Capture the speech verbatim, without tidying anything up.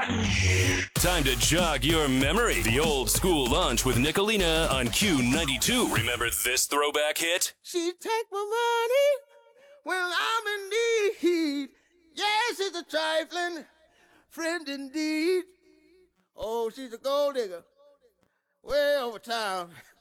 Time to jog your memory. The old school lunch with Nicolina on Q ninety-two. Remember this throwback hit? She take my money when I'm in need. Yes, she's a trifling friend indeed. Oh, she's a gold digger way over town.